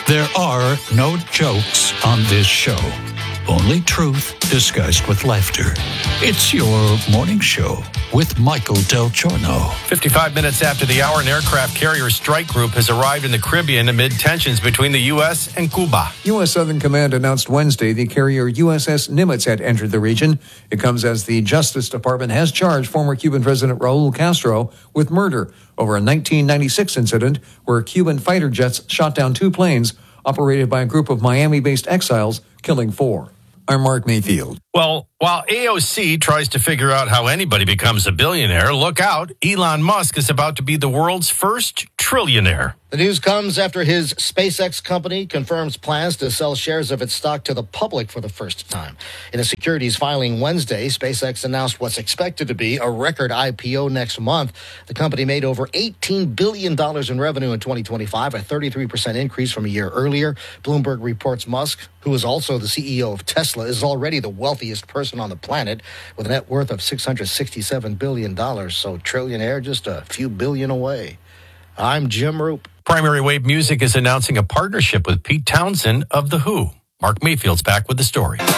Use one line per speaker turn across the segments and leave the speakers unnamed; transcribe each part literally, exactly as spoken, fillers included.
There are no jokes on this show. Only truth disguised with laughter. It's your morning show with Michael Del Giorno.
fifty-five minutes after the hour, an aircraft carrier strike group has arrived in the Caribbean amid tensions between the U S and Cuba.
U S Southern Command announced Wednesday the carrier U S S Nimitz had entered the region. It comes as the Justice Department has charged former Cuban President Raul Castro with murder over a nineteen ninety-six incident where Cuban fighter jets shot down two planes operated by a group of Miami-based exiles, killing four. I'm Mark Mayfield.
Well, while A O C tries to figure out how anybody becomes a billionaire, look out, Elon Musk is about to be the world's first trillionaire.
The news comes after his SpaceX company confirms plans to sell shares of its stock to the public for the first time. In a securities filing Wednesday, SpaceX announced what's expected to be a record I P O next month. The company made over eighteen billion dollars in revenue in twenty twenty-five, a thirty-three percent increase from a year earlier. Bloomberg reports Musk, who is also the C E O of Tesla, is already the wealthiest person on the planet with a net worth of six hundred sixty-seven billion dollars. So trillionaire just a few billion away. I'm Jim Roop.
Primary Wave Music is announcing a partnership with Pete Townsend of The Who. Mark Mayfield's back with the story.
The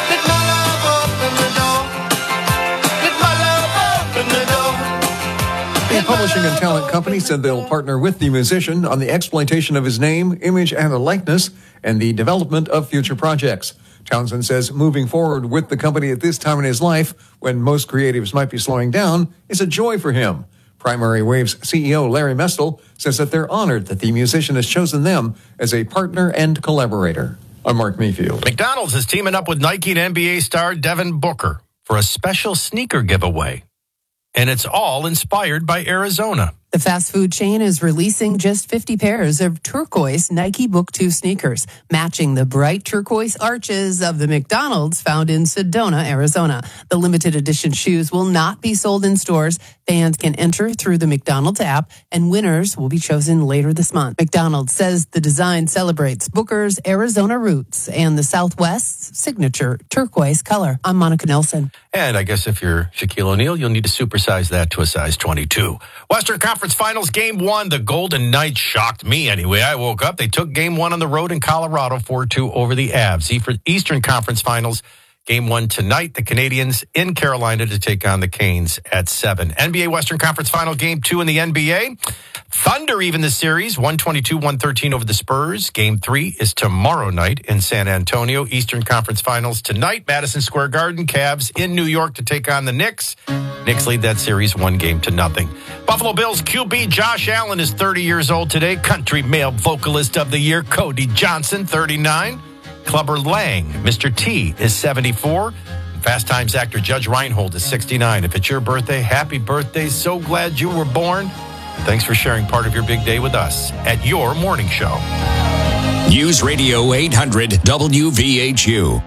publishing and talent company said they'll partner with the musician on the exploitation of his name, image, and a likeness, and the development of future projects. Townsend says moving forward with the company at this time in his life, when most creatives might be slowing down, is a joy for him. Primary Wave's C E O Larry Mestel says that they're honored that the musician has chosen them as a partner and collaborator. I'm Mark Mayfield.
McDonald's is teaming up with Nike and N B A star Devin Booker for a special sneaker giveaway. And it's all inspired by Arizona.
The fast food chain is releasing just fifty pairs of turquoise Nike Book two sneakers, matching the bright turquoise arches of the McDonald's found in Sedona, Arizona. The limited edition shoes will not be sold in stores. Fans can enter through the McDonald's app, and winners will be chosen later this month. McDonald's says the design celebrates Booker's Arizona roots and the Southwest's signature turquoise color. I'm Monica Nelson.
And I guess if you're Shaquille O'Neal, you'll need to supersize that to a size twenty-two. Western Conference Finals Game one, the Golden Knights shocked me anyway. I woke up. They took Game one on the road in Colorado, four two over the Avs. Eastern Conference Finals Game one tonight, the Canadiens in Carolina to take on the Canes at seven. N B A Western Conference Final Game two in the N B A. Thunder even the series, one twenty-two one thirteen over the Spurs. Game three is tomorrow night in San Antonio. Eastern Conference Finals tonight, Madison Square Garden. Cavs in New York to take on the Knicks. Knicks lead that series one game to nothing. Buffalo Bills Q B Josh Allen is thirty years old today. Country Male Vocalist of the Year, Cody Johnson, thirty-nine. Clubber Lang, Mister T, is seventy-four. Fast Times actor Judge Reinhold is sixty-nine. If it's your birthday, happy birthday. So glad you were born. Thanks for sharing part of your big day with us at your morning show.
News Radio eight hundred W V H U.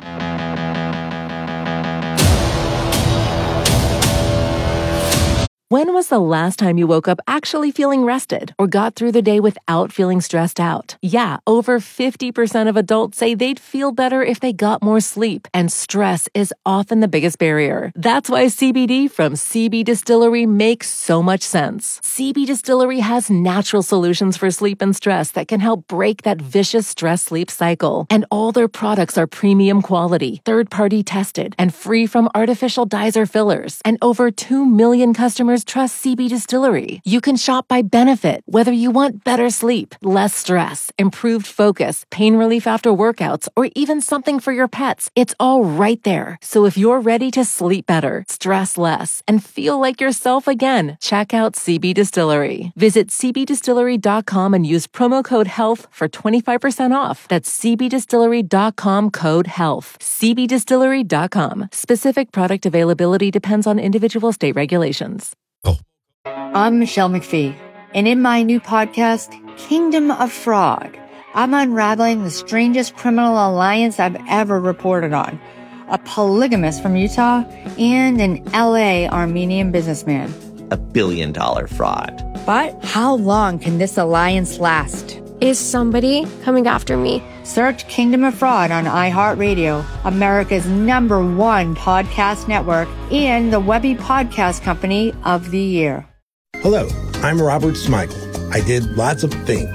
When was the last time you woke up actually feeling rested or got through the day without feeling stressed out? Yeah, over fifty percent of adults say they'd feel better if they got more sleep, and stress is often the biggest barrier. That's why C B D from C B Distillery makes so much sense. C B Distillery has natural solutions for sleep and stress that can help break that vicious stress-sleep cycle. And all their products are premium quality, third-party tested, and free from artificial dyes or fillers. And over two million customers trust C B Distillery. You can shop by benefit, whether you want better sleep, less stress, improved focus, pain relief after workouts, or even something for your pets. It's all right there. So if you're ready to sleep better, stress less, and feel like yourself again, check out C B Distillery. Visit c b distillery dot com and use promo code HEALTH for twenty-five percent off. That's c b distillery dot com code HEALTH. c b distillery dot com. Specific product availability depends on individual state regulations.
I'm Michelle McPhee, and in my new podcast, Kingdom of Fraud, I'm unraveling the strangest criminal alliance I've ever reported on. A polygamist from Utah and an L A Armenian businessman.
A billion dollar fraud.
But how long can this alliance last?
Is somebody coming after me?
Search Kingdom of Fraud on iHeartRadio, America's number one podcast network, and the Webby Podcast Company of the Year.
Hello, I'm Robert Smigel. I did lots of things.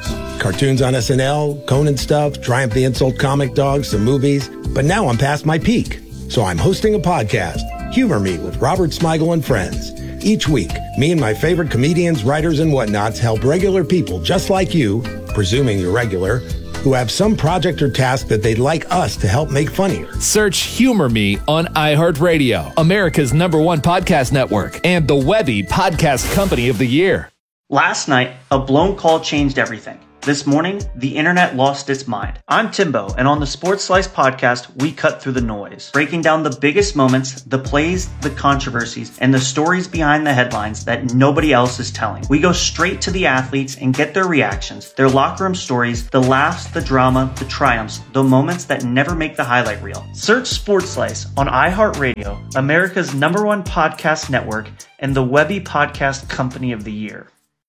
cartoons on S N L, Conan stuff, Triumph the Insult comic dog, some movies. But now I'm past my peak. So I'm hosting a podcast, Humor Me with Robert Smigel and Friends. Each week, me and my favorite comedians, writers, and whatnots help regular people just like you, presuming you're regular, who have some project or task that they'd like us to help make funnier.
Search Humor Me on iHeartRadio, America's number one podcast network, and the Webby Podcast Company of the Year.
Last night, a blown call changed everything. This morning, the internet lost its mind. I'm Timbo, and on the Sports Slice podcast, we cut through the noise, breaking down the biggest moments, the plays, the controversies, and the stories behind the headlines that nobody else is telling. We go straight to the athletes and get their reactions, their locker room stories, the laughs, the drama, the triumphs, the moments that never make the highlight reel. Search Sports Slice on iHeartRadio, America's number one podcast network, and the Webby Podcast Company of the Year.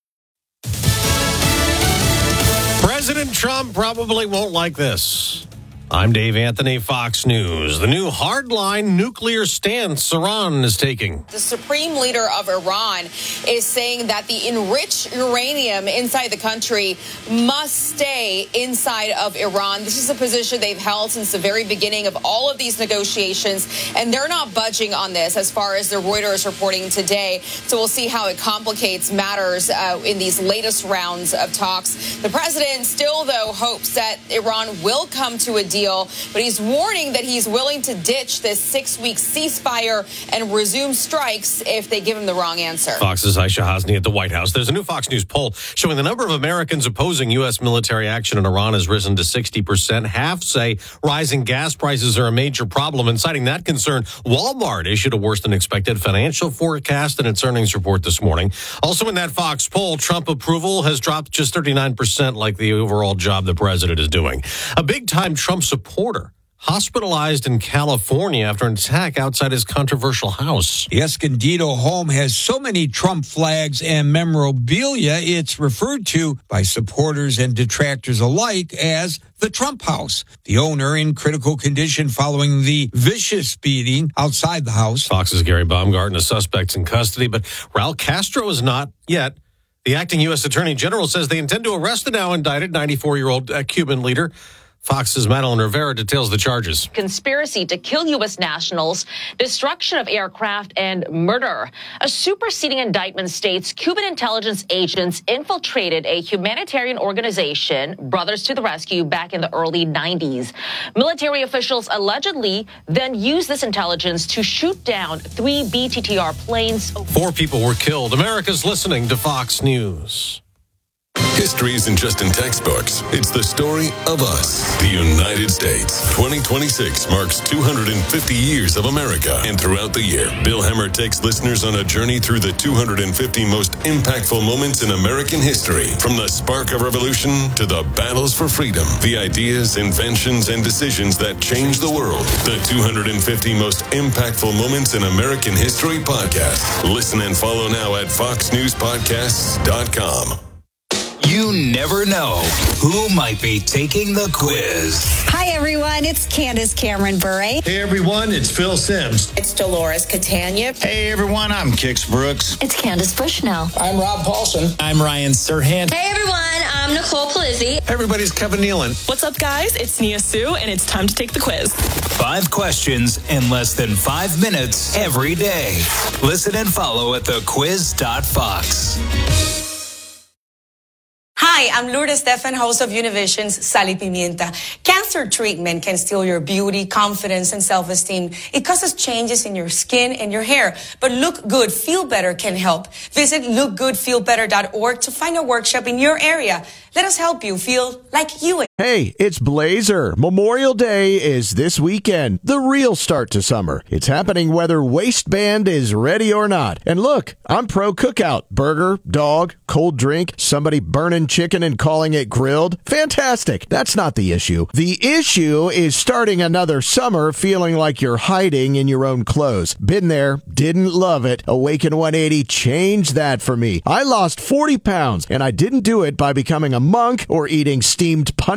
President Trump probably won't like this. I'm Dave Anthony, Fox News. The new hardline nuclear stance Iran is taking.
The supreme leader of Iran is saying that the enriched uranium inside the country must stay inside of Iran. This is a position they've held since the very beginning of all of these negotiations, and they're not budging on this as far as the Reuters reporting today. So we'll see how it complicates matters uh, in these latest rounds of talks. The president still, though, hopes that Iran will come to a deal, but he's warning that he's willing to ditch this six-week ceasefire and resume strikes if they give him the wrong answer.
Fox's Aisha Hasni at the White House. There's a new Fox News poll showing the number of Americans opposing U S military action in Iran has risen to sixty percent. Half say rising gas prices are a major problem, and citing that concern, Walmart issued a worse-than-expected financial forecast in its earnings report this morning. Also in that Fox poll, Trump approval has dropped just thirty-nine percent, like the overall job the president is doing. A big-time Trump supporter hospitalized in California after an attack outside his controversial house.
The Escondido home has so many Trump flags and memorabilia, it's referred to by supporters and detractors alike as the Trump house. The owner in critical condition following the vicious beating outside the house.
Fox's Gary Baumgarten, a suspect's in custody, but Raul Castro is not yet. The acting U S Attorney General says they intend to arrest the now indicted ninety-four-year-old uh, Cuban leader. Fox's Madeline Rivera details the charges.
Conspiracy to kill U S nationals, destruction of aircraft, and murder. A superseding indictment states Cuban intelligence agents infiltrated a humanitarian organization, Brothers to the Rescue, back in the early nineties. Military officials allegedly then used this intelligence to shoot down three B T T R planes.
Four people were killed. America's listening to Fox News.
History isn't just in textbooks. It's the story of us, the United States. twenty twenty-six marks two hundred fifty years of America. And throughout the year, Bill Hemmer takes listeners on a journey through the two hundred fifty most impactful moments in American history. From the spark of revolution to the battles for freedom, the ideas, inventions, and decisions that changed the world. The two hundred fifty most impactful moments in American history podcast. Listen and follow now at fox news podcasts dot com.
You never know who might be taking the quiz.
Hi, everyone. It's Candace Cameron Bure.
Hey, everyone. It's Phil Sims.
It's Dolores Catania.
Hey, everyone. I'm Kix Brooks.
It's Candace Bushnell.
I'm Rob Paulson.
I'm Ryan Serhant.
Hey, everyone. I'm Nicole Palizzi.
Everybody's Kevin Nealon.
What's up, guys? It's Nia Sue, and it's time to take the quiz.
Five questions in less than five minutes every day. Listen and follow at the quiz dot fox.
Hi, I'm Lourdes Stefan, host of Univision's Sal y Pimienta. Cancer treatment can steal your beauty, confidence, and self-esteem. It causes changes in your skin and your hair. But Look Good, Feel Better can help. Visit look good feel better dot org to find a workshop in your area. Let us help you feel like you.
Hey, it's Blazer. Memorial Day is this weekend, the real start to summer. It's happening whether waistband is ready or not. And look, I'm pro cookout. Burger, dog, cold drink, somebody burning chicken and calling it grilled. Fantastic. That's not the issue. The issue is starting another summer feeling like you're hiding in your own clothes. Been there, didn't love it. Awaken one eighty changed that for me. I lost forty pounds, and I didn't do it by becoming a monk or eating steamed punishment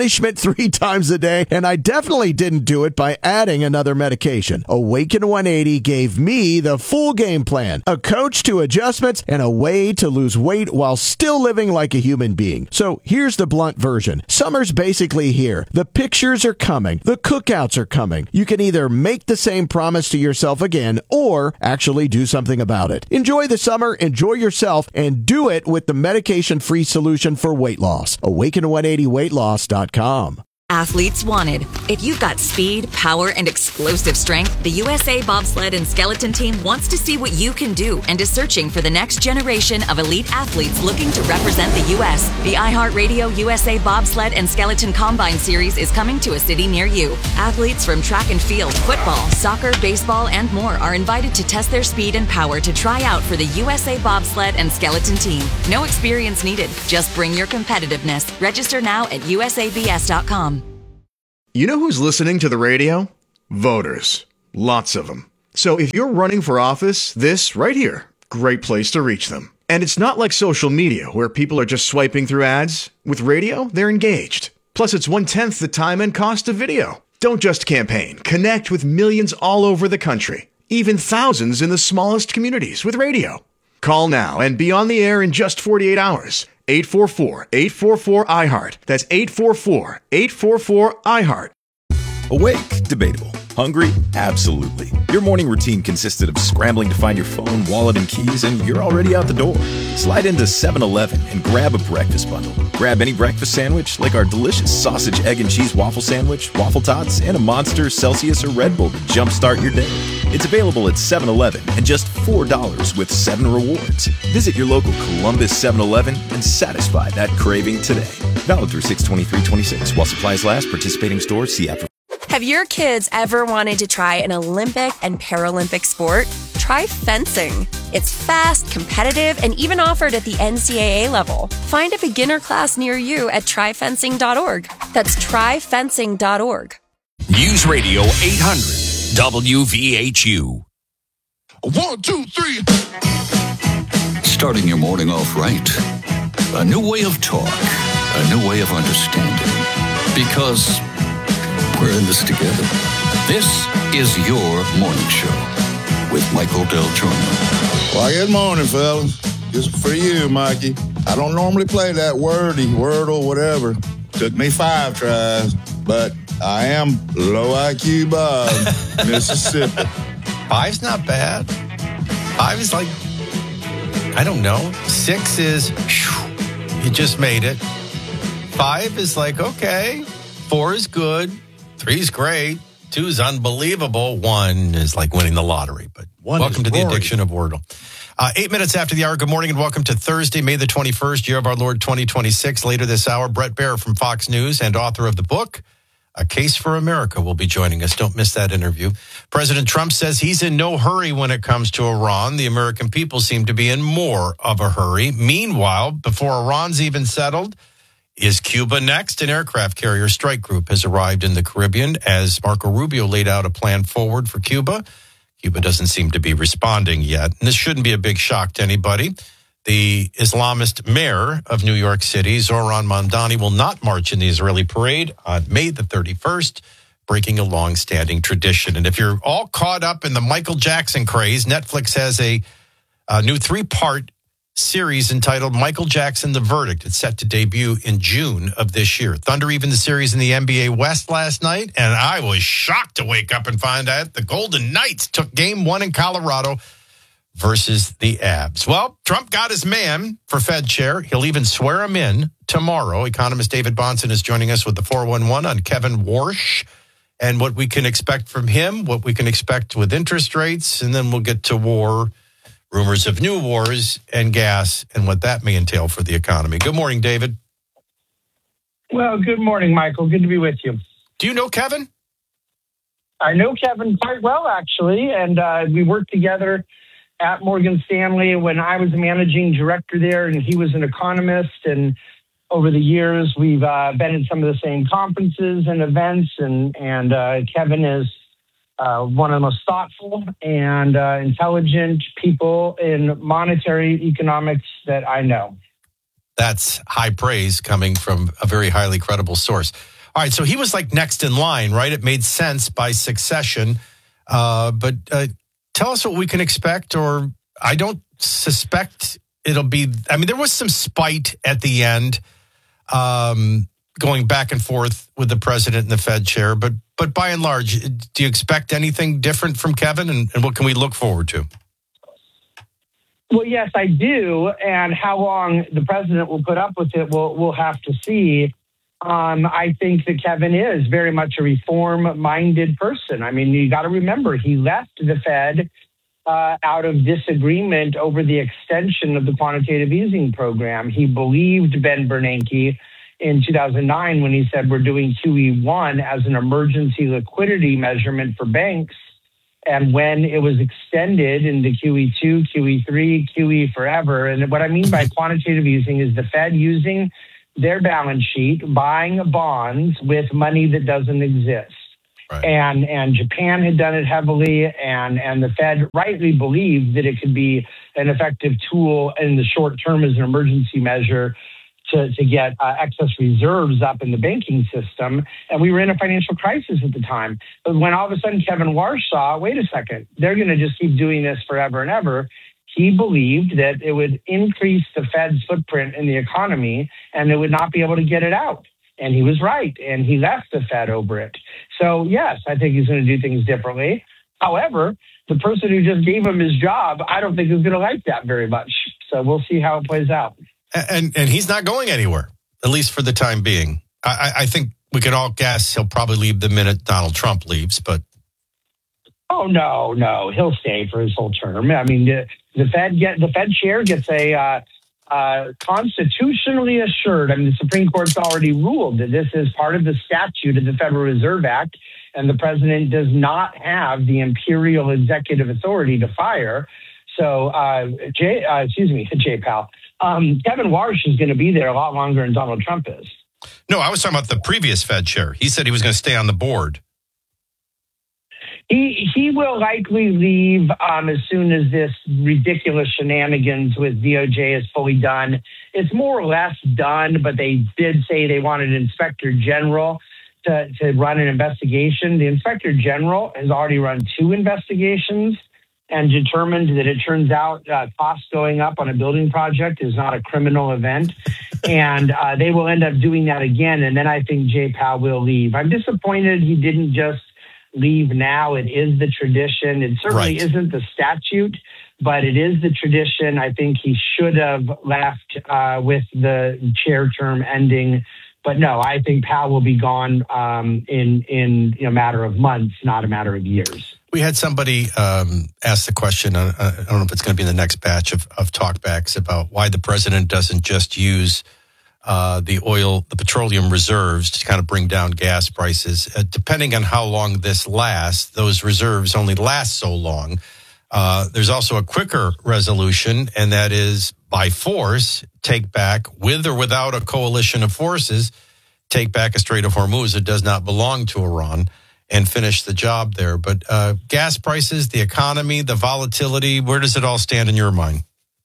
nourishment three times a day, and I definitely didn't do it by adding another medication. Awaken one eighty gave me the full game plan, a coach to adjustments, and a way to lose weight while still living like a human being. So here's the blunt version. Summer's basically here. The pictures are coming. The cookouts are coming. You can either make the same promise to yourself again or actually do something about it. Enjoy the summer, enjoy yourself, and do it with the medication-free solution for weight loss. awaken one eighty weight loss dot com.
Athletes wanted. If you've got speed, power, and explosive strength, the U S A Bobsled and Skeleton Team wants to see what you can do and is searching for the next generation of elite athletes looking to represent the U S The iHeartRadio U S A Bobsled and Skeleton Combine Series is coming to a city near you. Athletes from track and field, football, soccer, baseball, and more are invited to test their speed and power to try out for the U S A Bobsled and Skeleton Team. No experience needed. Just bring your competitiveness. Register now at U S A B S dot com.
You know who's listening to the radio? Voters. Lots of them. So if you're running for office, this right here, great place to reach them. And it's not like social media where people are just swiping through ads. With radio, they're engaged. Plus, it's one-tenth the time and cost of video. Don't just campaign. Connect with millions all over the country. Even thousands in the smallest communities with radio. Call now and be on the air in just forty-eight hours. eight four four, eight four four, I heart. That's eight four four, eight four four, I heart.
Awake? Debatable. Hungry? Absolutely. Your morning routine consisted of scrambling to find your phone, wallet, and keys, and you're already out the door. Slide into seven eleven and grab a breakfast bundle. Grab any breakfast sandwich, like our delicious sausage, egg, and cheese waffle sandwich, waffle tots, and a Monster, Celsius, or Red Bull to jumpstart your day. It's available at seven eleven and just four dollars with seven rewards. Visit your local Columbus seven eleven and satisfy that craving today. Valid through six twenty-three twenty-six. While supplies last, participating stores, see app for...
Have your kids ever wanted to try an Olympic and Paralympic sport? Try fencing. It's fast, competitive, and even offered at the N C double A level. Find a beginner class near you at try fencing dot org. That's try fencing dot org.
News Radio eight hundred W V H U.
One, two, three. Starting your morning off right. A new way of talk. A new way of understanding. Because we're in this together. This is your morning show with Michael Del Giorno.
Well, good morning, fellas. Just for you, Mikey. I don't normally play that wordy, wordle, whatever. Took me five tries, but I am low I Q Bob, Mississippi.
Five's not bad. Five is like, I don't know. Six is, whew, you just made it. Five is like, okay. Four is good. Three's great. Two's unbelievable. One is like winning the lottery. But One welcome to the addiction of Wordle. Uh, eight minutes after the hour. Good morning and welcome to Thursday, May the twenty-first, year of our Lord twenty twenty-six. Later this hour, Brett Baer from Fox News and author of the book, A Case for America, will be joining us. Don't miss that interview. President Trump says he's in no hurry when it comes to Iran. The American people seem to be in more of a hurry. Meanwhile, before Iran's even settled, is Cuba next? An aircraft carrier strike group has arrived in the Caribbean as Marco Rubio laid out a plan forward for Cuba. Cuba doesn't seem to be responding yet. And this shouldn't be a big shock to anybody. The Islamist mayor of New York City, Zohran Mamdani, will not march in the Israeli parade on May the thirty-first, breaking a long-standing tradition. And if you're all caught up in the Michael Jackson craze, Netflix has a, a new three-part series entitled Michael Jackson, The Verdict. It's set to debut in June of this year. Thunder even the series in the N B A West last night, and I was shocked to wake up and find out the Golden Knights took game one in Colorado versus the Avs. Well, Trump got his man for Fed chair. He'll even swear him in tomorrow. Economist David Bahnsen is joining us with the four one one on Kevin Warsh and what we can expect from him, what we can expect with interest rates, and then we'll get to war, rumors of new wars, and gas, and what that may entail for the economy. Good morning, David.
Well, good morning, Michael. Good to be with you.
Do you know Kevin?
I know Kevin quite well, actually, and uh, we worked together at Morgan Stanley when I was managing director there, and he was an economist. And over the years, we've uh, been at some of the same conferences and events, and, and uh, Kevin is Uh, one of the most thoughtful and uh, intelligent people in monetary economics that I know.
That's high praise coming from a very highly credible source. All right, so he was like next in line, right? It made sense by succession. Uh, but uh, tell us what we can expect, or I don't suspect it'll be. I mean, there was some spite at the end, um, going back and forth with the president and the Fed chair. But but by and large, do you expect anything different from Kevin, and, and what can we look forward to?
Well, yes, I do. And how long the president will put up with it, we'll, we'll have to see. Um, I think that Kevin is very much a reform-minded person. I mean, you got to remember, he left the Fed uh, out of disagreement over the extension of the quantitative easing program. He believed Ben Bernanke in two thousand nine when he said we're doing Q E one as an emergency liquidity measurement for banks. And when it was extended into Q E two, Q E three, Q E forever. And what I mean by quantitative easing is the Fed using their balance sheet, buying bonds with money that doesn't exist. Right. And and Japan had done it heavily, and, and the Fed rightly believed that it could be an effective tool in the short term as an emergency measure to, to get uh, excess reserves up in the banking system. And we were in a financial crisis at the time. But when all of a sudden Kevin Warsh saw, wait a second, they're going to just keep doing this forever and ever, he believed that it would increase the Fed's footprint in the economy and it would not be able to get it out. And he was right. And he left the Fed over it. So, yes, I think he's going to do things differently. However, the person who just gave him his job, I don't think is going to like that very much. So we'll see how it plays out.
And and he's not going anywhere, at least for the time being. I, I think we can all guess he'll probably leave the minute Donald Trump leaves, but...
Oh, no, no. He'll stay for his whole term. I mean, the, the Fed get the Fed chair gets a uh, uh, constitutionally assured. I mean, the Supreme Court's already ruled that this is part of the statute of the Federal Reserve Act, and the president does not have the imperial executive authority to fire. So, uh, Jay, uh, excuse me, Jay Powell. Um, Kevin Warsh is going to be there a lot longer than Donald Trump is.
No, I was talking about the previous Fed chair. He said he was going to stay on the board.
He he will likely leave um, as soon as this ridiculous shenanigans with D O J is fully done. It's more or less done, but they did say they wanted an inspector general to, to run an investigation. The inspector general has already run two investigations and determined that it turns out uh, costs going up on a building project is not a criminal event. And uh, they will end up doing that again. And then I think Jay Powell will leave. I'm disappointed he didn't just leave now. It is the tradition. It certainly right. isn't the statute, but it is the tradition. I think he should have left uh, with the chair term ending. But no, I think Powell will be gone um, in, in a matter of months, not a matter of years.
We had somebody um, ask the question, uh, I don't know if it's going to be in the next batch of, of talkbacks, about why the president doesn't just use uh, the oil, the petroleum reserves to kind of bring down gas prices. Uh, depending on how long this lasts, those reserves only last so long. Uh, there's also a quicker resolution, and that is by force, take back, with or without a coalition of forces, take back a Strait of Hormuz that does not belong to Iran, and finish the job there. But uh, gas prices, the economy, the volatility, where does it all stand in your mind?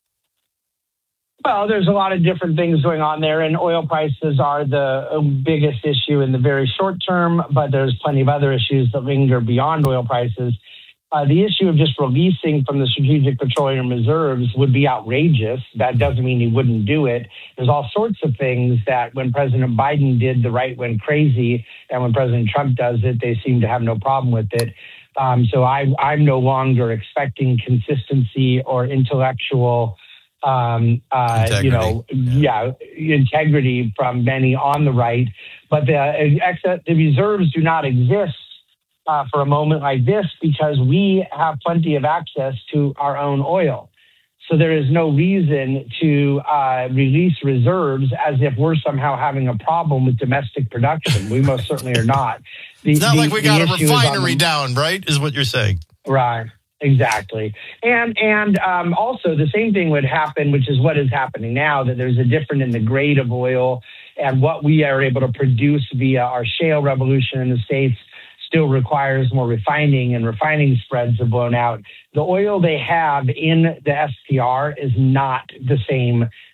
Well, there's a lot of different things going on there, and oil prices are the biggest issue in the very short term, but there's plenty of other issues that linger beyond oil prices. Uh, the issue of just releasing from the Strategic Petroleum Reserves would be outrageous. That doesn't mean he wouldn't do it. There's all sorts of things that when President Biden did, the right went crazy, and when President Trump does it, they seem to have no problem with it. Um, so I, I'm no longer expecting consistency or intellectual, um, uh, you know, yeah. yeah, integrity from many on the right. But the, the reserves do not exist Uh, for a moment like this because we have plenty of access to our own oil. So there is no reason to uh, release reserves as if we're somehow having a problem with domestic production. We most certainly are not. The,
it's not
the,
like we got a refinery
the,
down, right, is what you're saying.
Right, exactly. And and um, also the same thing would happen, which is what is happening now, that there's a difference in the grade of oil and what we are able to produce via our shale revolution in the States still requires more refining, and refining spreads have blown out. The oil they have in the S P R is not the same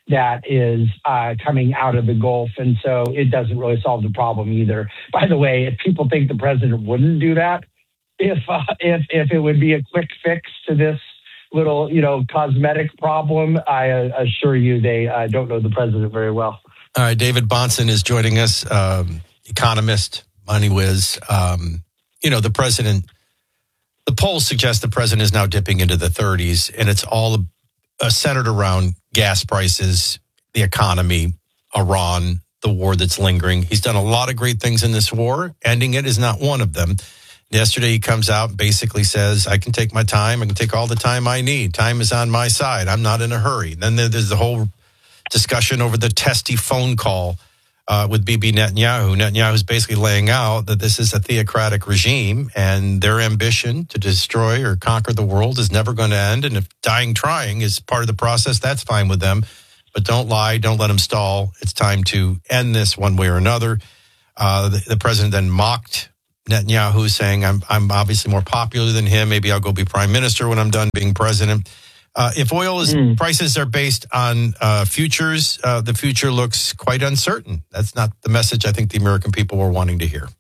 that is uh, coming out of the Gulf. And so it doesn't really solve the problem either. By the way, if people think the president wouldn't do that, if uh, if if it would be a quick fix to this little, you know, cosmetic problem, I uh, assure you they uh, don't know the president very well.
All right, David Bahnsen is joining us, um, economist, money whiz. Um, you know, the president, the polls suggest the president is now dipping into the thirties, and it's all uh, centered around gas prices, the economy, Iran, the war that's lingering. He's done a lot of great things in this war. Ending it is not one of them. Yesterday, he comes out and basically says, I can take my time. I can take all the time I need. Time is on my side. I'm not in a hurry. Then there's the whole discussion over the testy phone call uh, with Bibi Netanyahu. Netanyahu's basically laying out that this is a theocratic regime and their ambition to destroy or conquer the world is never going to end. And if dying trying is part of the process, that's fine with them. But don't lie. Don't let them stall. It's time to end this one way or another. Uh, the, the president then mocked Netanyahu, saying, I'm, I'm obviously more popular than him. Maybe I'll go be prime minister when I'm done being president. Uh, if oil is, mm. prices are based on uh, futures, uh, the future looks quite uncertain. That's not the message I think the American people were wanting to hear.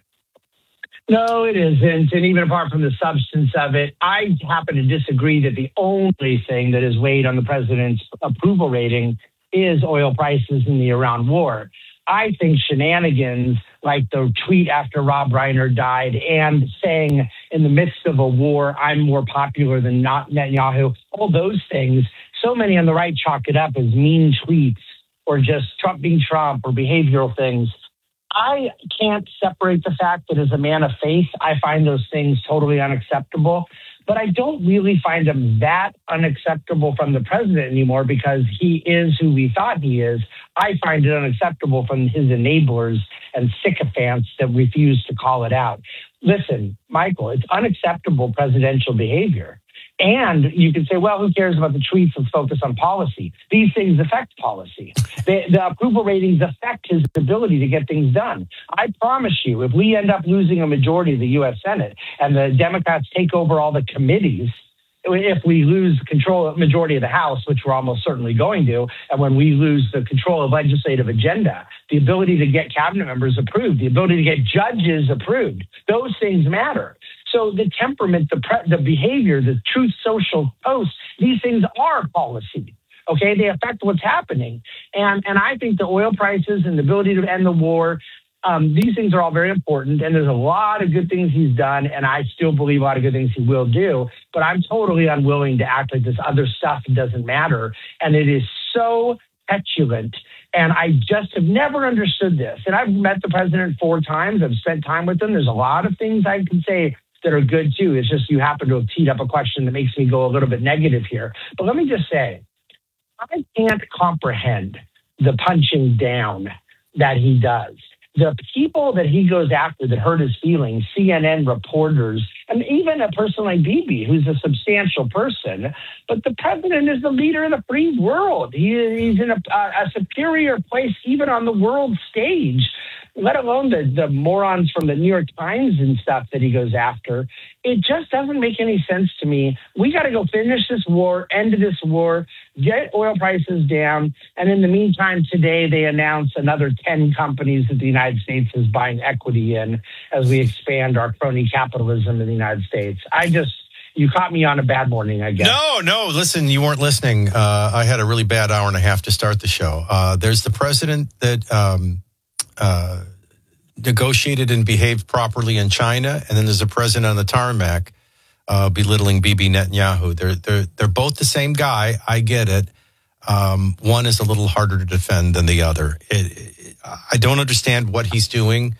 No, it isn't. And even apart from the substance of it, I happen to disagree that the only thing that has weighed on the president's approval rating is oil prices in the Iran war. I think shenanigans like the tweet after Rob Reiner died and saying in the midst of a war, I'm more popular than not Netanyahu, all those things, so many on the right chalk it up as mean tweets or just Trump being Trump or behavioral things. I can't separate the fact that as a man of faith, I find those things totally unacceptable. But I don't really find them that unacceptable from the president anymore because he is who we thought he is. I find it unacceptable from his enablers and sycophants that refuse to call it out. Listen, Michael, it's unacceptable presidential behavior. And you can say, well, who cares about the tweets? Let's focus on policy. These things affect policy. The, the approval ratings affect his ability to get things done. I promise you, if we end up losing a majority of the U S Senate and the Democrats take over all the committees, if we lose control of majority of the House, which we're almost certainly going to, and when we lose the control of legislative agenda, the ability to get cabinet members approved, the ability to get judges approved, those things matter. So the temperament, the pre- the behavior, the Truth Social posts, these things are policy. Okay, they affect what's happening. And and I think the oil prices and the ability to end the war, um, these things are all very important. And there's a lot of good things he's done. And I still believe a lot of good things he will do. But I'm totally unwilling to act like this other stuff doesn't matter. And it is so petulant. And I just have never understood this. And I've met the president four times. I've spent time with him. There's a lot of things I can say that are good too. It's just you happen to have teed up a question that makes me go a little bit negative here. But let me just say, I can't comprehend the punching down that he does. The people that he goes after that hurt his feelings, C N N reporters, and even a person like Bibi, who's a substantial person, but the president is the leader of the free world. He, he's in a, a superior place even on the world stage, let alone the, the morons from the New York Times and stuff that he goes after. It just doesn't make any sense to me. We got to go finish this war, end this war, get oil prices down. And in the meantime, today they announced another ten companies that the United States is buying equity in as we expand our crony capitalism in the United States. I just, you caught me on a bad morning, I guess.
No, no, listen, you weren't listening. Uh, I had a really bad hour and a half to start the show. Uh, there's the president that um, uh, negotiated and behaved properly in China, and then there's a president on the tarmac uh, belittling Bibi Netanyahu. They're, they're, they're both the same guy. I get it. Um, one is a little harder to defend than the other. It, it, I don't understand what he's doing.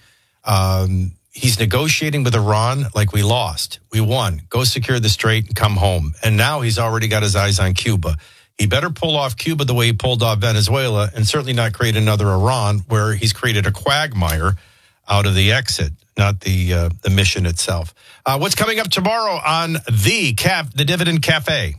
Um, he's negotiating with Iran like we lost. We won. Go secure the strait and come home. And now he's already got his eyes on Cuba. He better pull off Cuba the way he pulled off Venezuela and certainly not create another Iran where he's created a quagmire out of the exit, not the uh, the mission itself. Uh, what's coming up tomorrow on the Caf- the Dividend Cafe?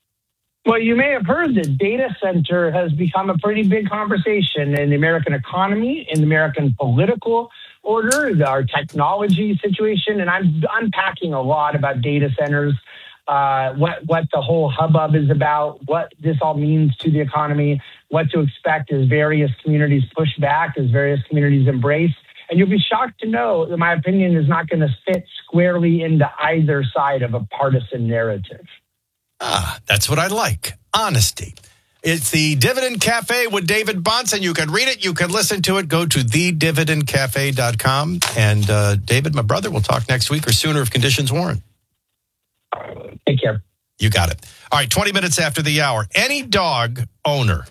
Well, you may have heard that data center has become a pretty big conversation in the American economy, in the American political order, our technology situation. And I'm unpacking a lot about data centers, uh, what, what the whole hubbub is about, what this all means to the economy, what to expect as various communities push back, as various communities embrace. And you'll be shocked to know that my opinion is not going to fit squarely into either side of a partisan narrative.
Ah, that's what I like. Honesty. It's the Dividend Cafe with David Bahnsen. You can read it. You can listen to it. Go to the dividend cafe dot com. And uh, David, my brother, we'll talk next week or sooner if conditions warrant.
Take care.
You got it. All right, twenty minutes after the hour. Any dog owner,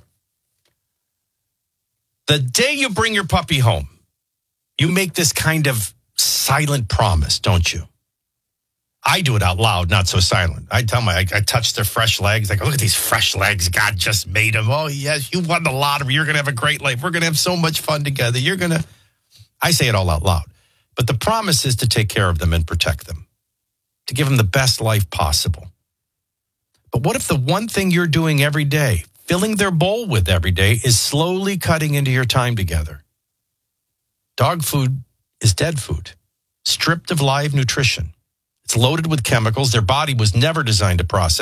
the day you bring your puppy home, you make this kind of silent promise, don't you? I do it out loud, not so silent. I tell my, I, I touch their fresh legs. I go, look at these fresh legs. God just made them. Oh, yes, you won the lottery. You're going to have a great life. We're going to have so much fun together. You're going to, I say it all out loud. But the promise is to take care of them and protect them, to give them the best life possible. But what if the one thing you're doing every day, filling their bowl with every day, is slowly cutting into your time together? Dog food is dead food, stripped of live nutrition. It's loaded with chemicals their body was never designed to process.